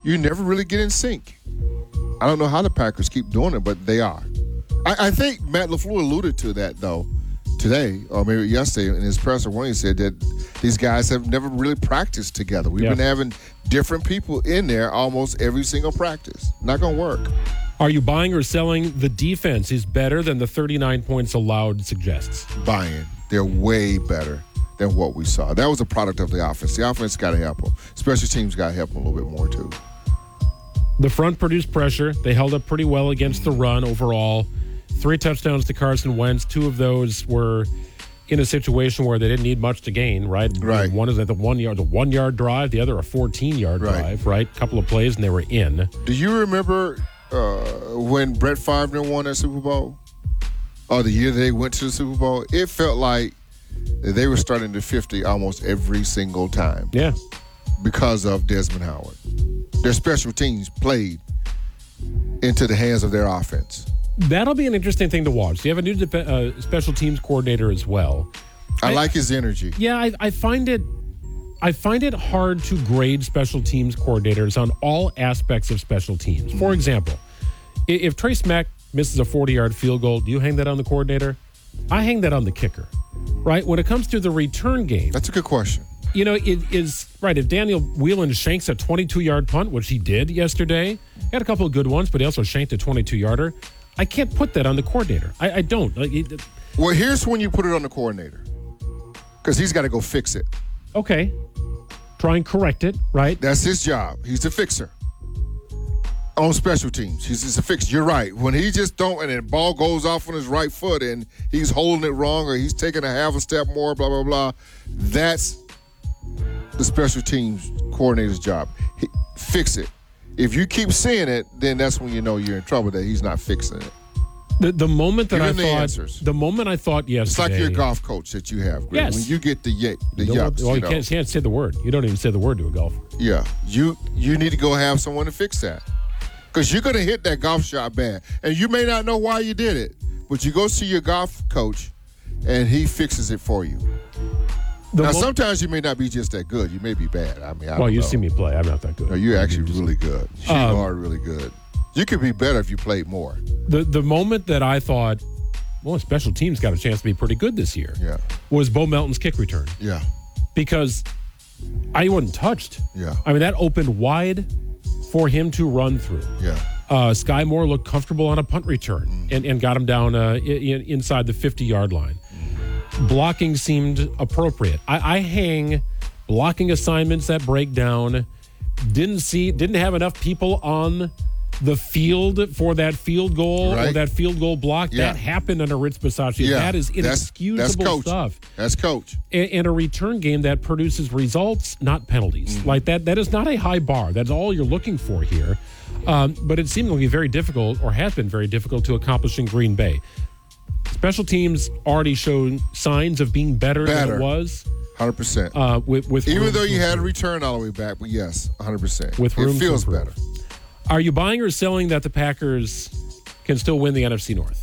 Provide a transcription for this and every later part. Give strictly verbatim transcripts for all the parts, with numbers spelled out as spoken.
you never really get in sync. I don't know how the Packers keep doing it, but they are. I, I think Matt LaFleur alluded to that, though, today, or maybe yesterday in his presser when he said that these guys have never really practiced together. We've yeah. been having different people in there almost every single practice. Not going to work. Are you buying or selling the defense is better than the thirty-nine points allowed suggests? Buying. They're way better than what we saw. That was a product of the offense. The offense got to help them. Special teams got to help them a little bit more, too. The front produced pressure. They held up pretty well against the run overall. Three touchdowns to Carson Wentz. Two of those were in a situation where they didn't need much to gain, right? Right. One is at the one yard, the one yard drive. The other a fourteen yard right. drive, right? Couple of plays and they were in. Do you remember uh, when Brett Favre won that Super Bowl? Or the year they went to the Super Bowl? It felt like they were starting to fifty almost every single time. Yeah. Because of Desmond Howard. Their special teams played into the hands of their offense. That'll be an interesting thing to watch. You have a new def- uh, special teams coordinator as well. I, I like his energy. Yeah, I, I find it I find it hard to grade special teams coordinators on all aspects of special teams. For example, if Trace Mack misses a forty-yard field goal, do you hang that on the coordinator? I hang that on the kicker, right? When it comes to the return game. That's a good question. You know, it is, right, if Daniel Whelan shanks a twenty-two-yard punt, which he did yesterday, he had a couple of good ones, but he also shanked a twenty-two-yarder. I can't put that on the coordinator. I, I don't. Like, it, well, here's when you put it on the coordinator, because he's got to go fix it. Okay. Try and correct it, right? That's his job. He's the fixer. On special teams, he's just a fixer. You're right. When he just don't, and the ball goes off on his right foot, and he's holding it wrong, or he's taking a half a step more, blah, blah, blah, that's the special teams coordinator's job. He, fix it. If you keep seeing it, then that's when you know you're in trouble, that he's not fixing it. The the moment that Give I him the thought, answers. the moment I thought yesterday. It's like your golf coach that you have, Greg. Yes. When you get the y- the you yucks, well, you you know. can't, can't say the word. You don't even say the word to a golfer. Yeah, you you need to go have someone to fix that, because you're gonna hit that golf shot bad, and you may not know why you did it, but you go see your golf coach, and he fixes it for you. The now, mo- sometimes you may not be just that good. You may be bad. I mean, I well, don't you know. see me play. I'm not that good. No, you're actually really good. You Um, are really good. You could be better if you played more. The the moment that I thought, well, special teams got a chance to be pretty good this year, Yeah, was Bo Melton's kick return. yeah, Because I wasn't touched. yeah, I mean, that opened wide for him to run through. yeah. Uh, Sky Moore looked comfortable on a punt return mm. and, and got him down uh, in, inside the fifty-yard line. Mm. Blocking seemed appropriate. I, I hang blocking assignments that break down. Didn't see, didn't have enough people on the field for that field goal right. or that field goal block. Yeah. That happened under Rich Bisaccia. Yeah. That is inexcusable that's, that's coach. stuff. That's coach. And, and a return game that produces results, not penalties. Mm-hmm. Like that, that is not a high bar. That's all you're looking for here. Um, but it seemed to be very difficult, or has been very difficult, to accomplish in Green Bay. Special teams already showed signs of being better, better. than it was. one hundred percent. Uh, with, with Even though you improve. had a return all the way back, but yes, one hundred percent. With room it feels to improve. better. Are you buying or selling that the Packers can still win the N F C North?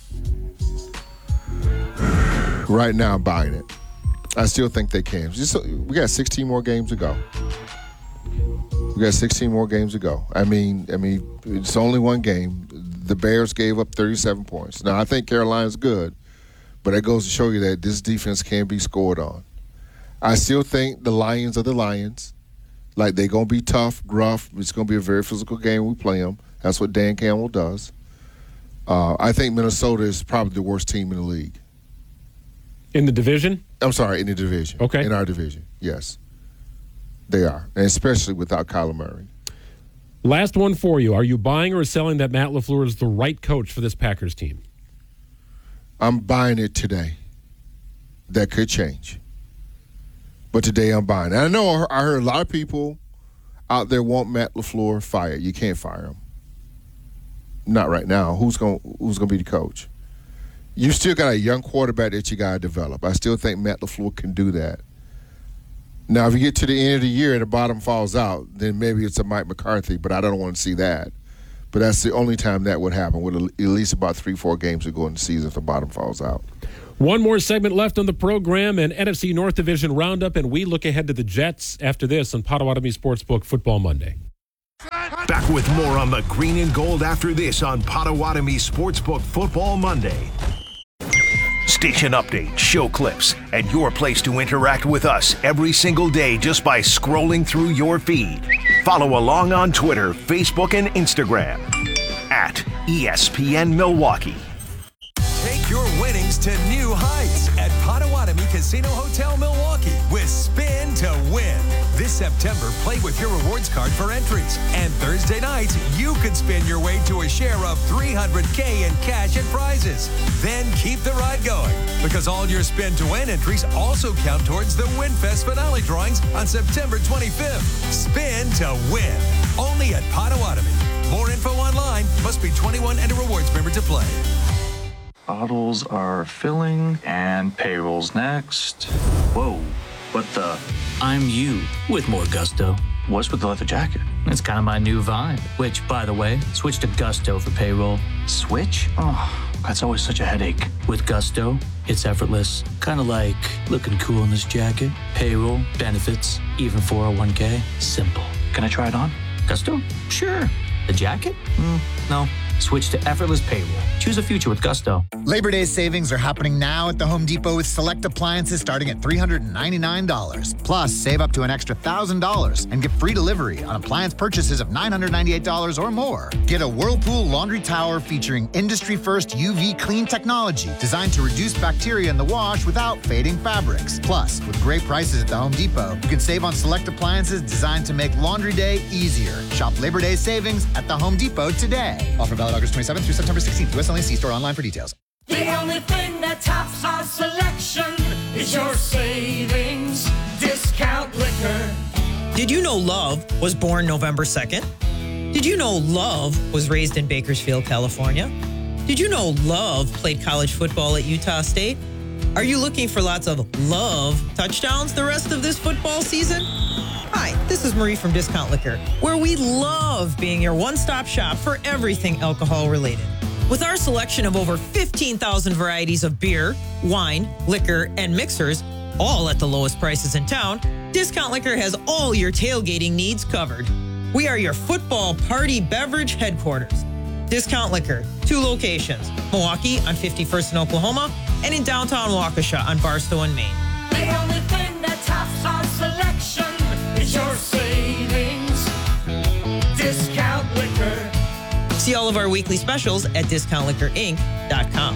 Right now, I'm buying it. I still think they can. Just, we got sixteen more games to go. We got sixteen more games to go. I mean, I mean, it's only one game. The Bears gave up thirty-seven points. Now, I think Carolina's good, but it goes to show you that this defense can be scored on. I still think the Lions are the Lions. Like, they're going to be tough, gruff. It's going to be a very physical game when we play them. That's what Dan Campbell does. Uh, I think Minnesota is probably the worst team in the league. In the division? I'm sorry, in the division. Okay. In our division, yes. They are, and especially without Kyler Murray. Last one for you. Are you buying or selling that Matt LaFleur is the right coach for this Packers team? I'm buying it today. That could change. But today I'm buying it. And I know I heard a lot of people out there want Matt LaFleur fired. You can't fire him. Not right now. Who's going Who's going to be the coach? You still got a young quarterback that you got to develop. I still think Matt LaFleur can do that. Now, if you get to the end of the year and the bottom falls out, then maybe it's a Mike McCarthy, but I don't want to see that. But that's the only time that would happen, with at least about three, four games to go in the season if the bottom falls out. One more segment left on the program, an N F C North Division roundup, and we look ahead to the Jets after this on Potawatomi Sportsbook Football Monday. Back with more on the green and gold after this on Potawatomi Sportsbook Football Monday. Station updates, show clips, and your place to interact with us every single day just by scrolling through your feed. Follow along on Twitter, Facebook, and Instagram at E S P N Milwaukee. Take your winnings to new heights at Potawatomi Casino Hotel Milwaukee with Spin to Win. This September, play with your rewards card for entries. And Thursday nights, you could spin your way to a share of three hundred K in cash and prizes. Then keep the ride going, because all your Spin to Win entries also count towards the WinFest finale drawings on September twenty-fifth. Spin to Win, only at Potawatomi. More info online. Must be twenty-one and a rewards member to play. Bottles are filling and payroll's next. Whoa, what the? I'm you with more gusto. What's with the leather jacket? It's kind of my new vibe, which, by the way, switch to Gusto for payroll. Switch? Oh, that's always such a headache. With Gusto, it's effortless. Kind of like looking cool in this jacket. Payroll, benefits, even four oh one K. Simple. Can I try it on? Gusto? Sure. The jacket? Mm, no. Switch to effortless payroll. Choose a future with Gusto. Labor Day savings are happening now at the Home Depot with select appliances starting at three hundred ninety-nine dollars. Plus, save up to an extra one thousand dollars and get free delivery on appliance purchases of nine hundred ninety-eight dollars or more. Get a Whirlpool laundry tower featuring industry-first U V clean technology designed to reduce bacteria in the wash without fading fabrics. Plus, with great prices at the Home Depot, you can save on select appliances designed to make laundry day easier. Shop Labor Day savings at the Home Depot today. Offer valid August twenty-seventh through September sixteenth. U S only. See store online for details. The only thing that tops our selection is your savings discount liquor. Did you know Love was born November second? Did you know Love was raised in Bakersfield, California? Did you know Love played college football at Utah State? Are you looking for lots of Love touchdowns the rest of this football season? Hi, this is Marie from Discount Liquor, where we love being your one-stop shop for everything alcohol-related. With our selection of over fifteen thousand varieties of beer, wine, liquor, and mixers, all at the lowest prices in town, Discount Liquor has all your tailgating needs covered. We are your football party beverage headquarters. Discount Liquor, two locations, Milwaukee on fifty-first in Oklahoma and in downtown Waukesha on Barstow and Maine. The only thing that tops our selection is your savings discount liquor. See all of our weekly specials at discount liquor inc dot com.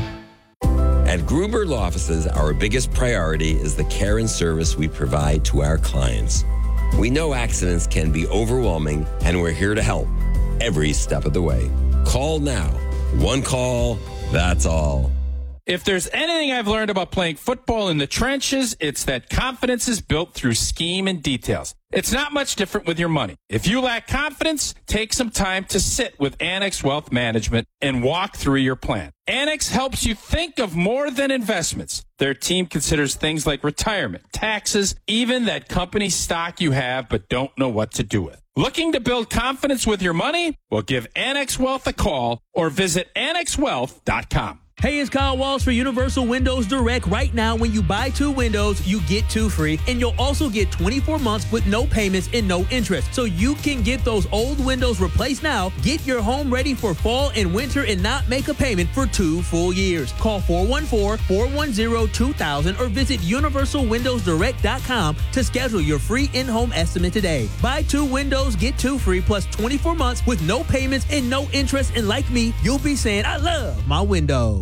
At Gruber Law Offices, our biggest priority is the care and service we provide to our clients. We know accidents can be overwhelming, and we're here to help every step of the way. Call now. One call, that's all. If there's anything I've learned about playing football in the trenches, it's that confidence is built through scheme and details. It's not much different with your money. If you lack confidence, take some time to sit with Annex Wealth Management and walk through your plan. Annex helps you think of more than investments. Their team considers things like retirement, taxes, even that company stock you have but don't know what to do with. Looking to build confidence with your money? Well, give Annex Wealth a call or visit annex wealth dot com. Hey, it's Kyle Walsh for Universal Windows Direct. Right now, when you buy two windows, you get two free, and you'll also get twenty-four months with no payments and no interest. So you can get those old windows replaced now, get your home ready for fall and winter, and not make a payment for two full years. Call four one four, four one zero, two thousand or visit universal windows direct dot com to schedule your free in-home estimate today. Buy two windows, get two free, plus twenty-four months with no payments and no interest, and like me, you'll be saying, I love my windows.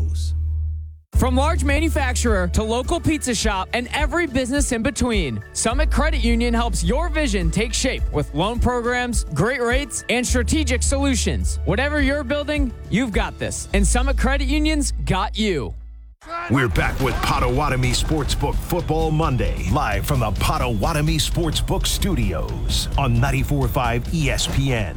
From large manufacturer to local pizza shop and every business in between, Summit Credit Union helps your vision take shape with loan programs, great rates, and strategic solutions. Whatever you're building, you've got this. And Summit Credit Union's got you. We're back with Potawatomi Sportsbook Football Monday, live from the Potawatomi Sportsbook Studios on ninety-four point five E S P N.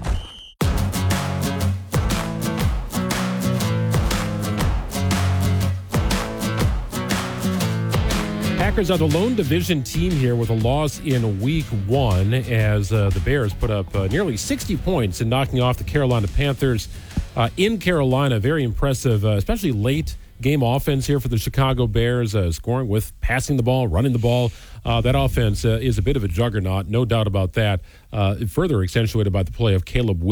Packers are the lone division team here with a loss in week one as uh, the Bears put up uh, nearly sixty points in knocking off the Carolina Panthers uh, in Carolina. Very impressive, uh, especially late game offense here for the Chicago Bears, uh, scoring with passing the ball, running the ball. Uh, that offense uh, is a bit of a juggernaut, no doubt about that. Uh, further accentuated by the play of Caleb Williams.